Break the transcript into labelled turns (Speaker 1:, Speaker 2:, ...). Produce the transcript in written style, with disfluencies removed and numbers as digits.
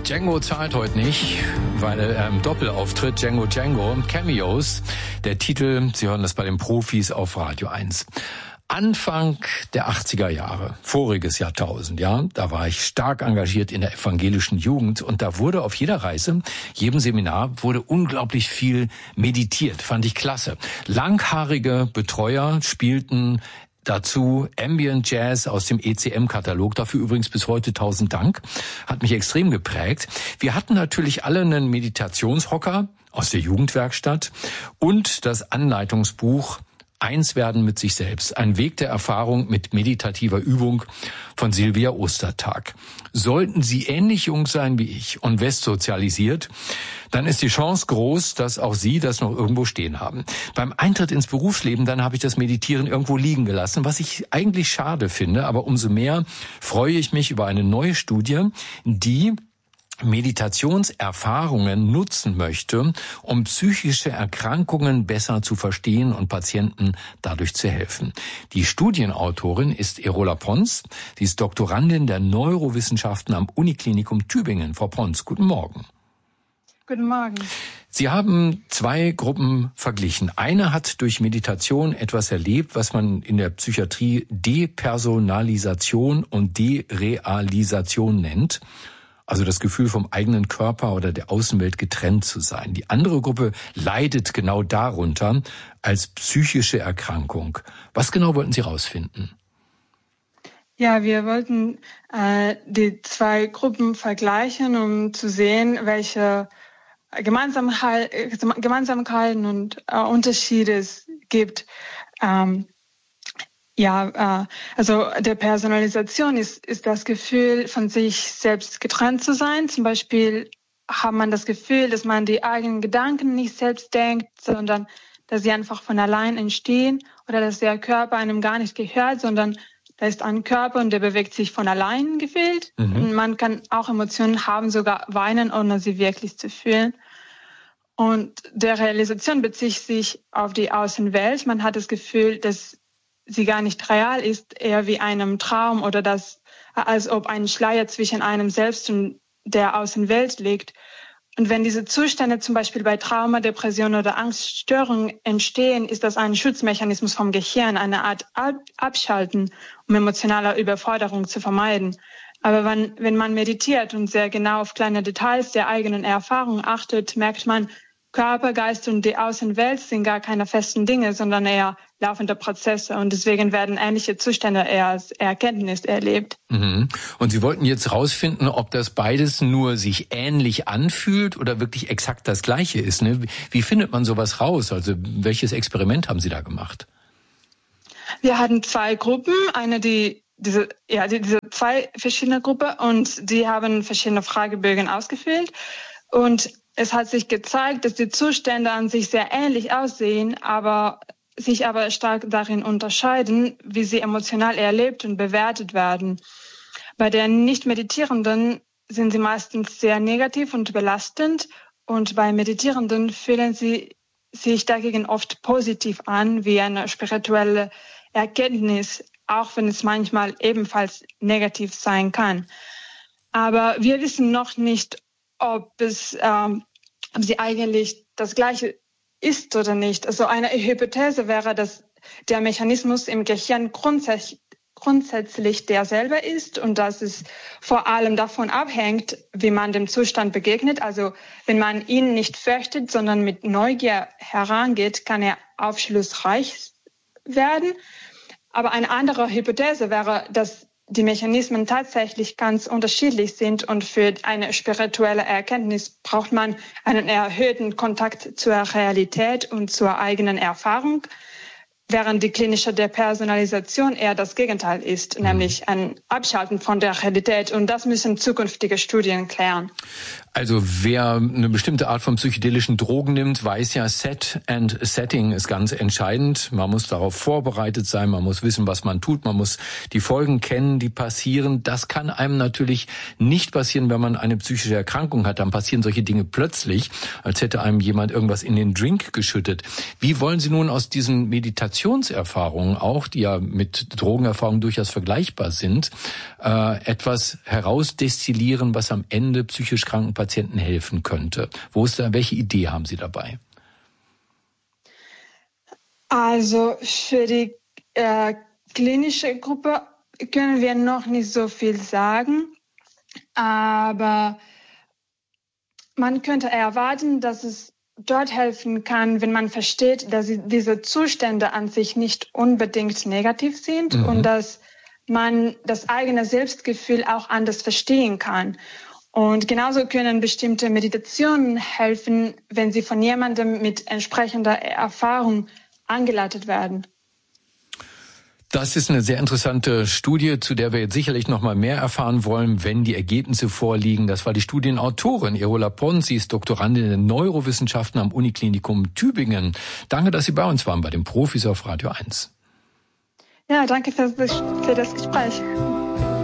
Speaker 1: Django zahlt heute nicht, weil er im Doppelauftritt Django Cameos. Der Titel, Sie hören das bei den Profis auf Radio 1. Anfang der 80er Jahre, voriges Jahrtausend, ja, da war ich stark engagiert in der evangelischen Jugend und da wurde auf jeder Reise, jedem Seminar, wurde unglaublich viel meditiert, fand ich klasse. Langhaarige Betreuer spielten dazu Ambient Jazz aus dem ECM-Katalog, dafür übrigens bis heute 1000 Dank, hat mich extrem geprägt. Wir hatten natürlich alle einen Meditationshocker aus der Jugendwerkstatt und das Anleitungsbuch Eins werden mit sich selbst. Ein Weg der Erfahrung mit meditativer Übung von Silvia Ostertag. Sollten Sie ähnlich jung sein wie ich und westsozialisiert, dann ist die Chance groß, dass auch Sie das noch irgendwo stehen haben. Beim Eintritt ins Berufsleben, dann habe ich das Meditieren irgendwo liegen gelassen, was ich eigentlich schade finde. Aber umso mehr freue ich mich über eine neue Studie, die Meditationserfahrungen nutzen möchte, um psychische Erkrankungen besser zu verstehen und Patienten dadurch zu helfen. Die Studienautorin ist Erola Pons. Sie ist Doktorandin der Neurowissenschaften am Uniklinikum Tübingen. Frau Pons, guten Morgen.
Speaker 2: Guten Morgen.
Speaker 1: Sie haben zwei Gruppen verglichen. Eine hat durch Meditation etwas erlebt, was man in der Psychiatrie Depersonalisation und Derealisation nennt. Also das Gefühl, vom eigenen Körper oder der Außenwelt getrennt zu sein. Die andere Gruppe leidet genau darunter als psychische Erkrankung. Was genau wollten Sie rausfinden?
Speaker 2: Ja, wir wollten die zwei Gruppen vergleichen, um zu sehen, welche Gemeinsamkeiten und Unterschiede es gibt. Also der Personalisation ist das Gefühl, von sich selbst getrennt zu sein. Zum Beispiel hat man das Gefühl, dass man die eigenen Gedanken nicht selbst denkt, sondern dass sie einfach von allein entstehen oder dass der Körper einem gar nicht gehört, sondern da ist ein Körper und der bewegt sich von allein gefühlt. Und man kann auch Emotionen haben, sogar weinen, ohne sie wirklich zu fühlen. Und der Realisation bezieht sich auf die Außenwelt. Man hat das Gefühl, dass sie gar nicht real ist, eher wie einem Traum oder als ob ein Schleier zwischen einem selbst und der Außenwelt liegt. Und wenn diese Zustände zum Beispiel bei Trauma, Depression oder Angststörungen entstehen, ist das ein Schutzmechanismus vom Gehirn, eine Art Abschalten, um emotionale Überforderung zu vermeiden. Aber wenn man meditiert und sehr genau auf kleine Details der eigenen Erfahrung achtet, merkt man, Körper, Geist und die Außenwelt sind gar keine festen Dinge, sondern eher laufende Prozesse. Und deswegen werden ähnliche Zustände eher als Erkenntnis erlebt.
Speaker 1: Und Sie wollten jetzt rausfinden, ob das beides nur sich ähnlich anfühlt oder wirklich exakt das Gleiche ist. Ne? Wie findet man sowas raus? Also welches Experiment haben Sie da gemacht?
Speaker 2: Wir hatten zwei Gruppen. Diese zwei verschiedene Gruppen und die haben verschiedene Fragebögen ausgefüllt. Und es hat sich gezeigt, dass die Zustände an sich sehr ähnlich aussehen, sich aber stark darin unterscheiden, wie sie emotional erlebt und bewertet werden. Bei den Nicht-Meditierenden sind sie meistens sehr negativ und belastend und bei Meditierenden fühlen sie sich dagegen oft positiv an, wie eine spirituelle Erkenntnis, auch wenn es manchmal ebenfalls negativ sein kann. Aber wir wissen noch nicht, ob sie eigentlich das Gleiche ist oder nicht. Also eine Hypothese wäre, dass der Mechanismus im Gehirn grundsätzlich derselbe ist und dass es vor allem davon abhängt, wie man dem Zustand begegnet. Also wenn man ihn nicht fürchtet, sondern mit Neugier herangeht, kann er aufschlussreich werden. Aber eine andere Hypothese wäre, dass die Mechanismen tatsächlich ganz unterschiedlich sind und für eine spirituelle Erkenntnis braucht man einen erhöhten Kontakt zur Realität und zur eigenen Erfahrung, während die klinische Depersonalisation eher das Gegenteil ist, nämlich ein Abschalten von der Realität. Und das müssen zukünftige Studien klären.
Speaker 1: Also wer eine bestimmte Art von psychedelischen Drogen nimmt, weiß ja, Set and Setting ist ganz entscheidend. Man muss darauf vorbereitet sein, man muss wissen, was man tut, man muss die Folgen kennen, die passieren. Das kann einem natürlich nicht passieren, wenn man eine psychische Erkrankung hat. Dann passieren solche Dinge plötzlich, als hätte einem jemand irgendwas in den Drink geschüttet. Wie wollen Sie nun aus diesen Meditationserfahrungen auch, die ja mit Drogenerfahrungen durchaus vergleichbar sind, etwas herausdestillieren, was am Ende psychisch kranken Patienten helfen könnte? Welche Idee haben Sie dabei?
Speaker 2: Also für die klinische Gruppe können wir noch nicht so viel sagen, aber man könnte erwarten, dass es dort helfen kann, wenn man versteht, dass diese Zustände an sich nicht unbedingt negativ sind und dass man das eigene Selbstgefühl auch anders verstehen kann. Und genauso können bestimmte Meditationen helfen, wenn sie von jemandem mit entsprechender Erfahrung angeleitet werden.
Speaker 1: Das ist eine sehr interessante Studie, zu der wir jetzt sicherlich noch mal mehr erfahren wollen, wenn die Ergebnisse vorliegen. Das war die Studienautorin Erola Pons. Sie ist Doktorandin in Neurowissenschaften am Uniklinikum Tübingen. Danke, dass Sie bei uns waren bei den Profis auf Radio 1.
Speaker 2: Ja, danke für das Gespräch.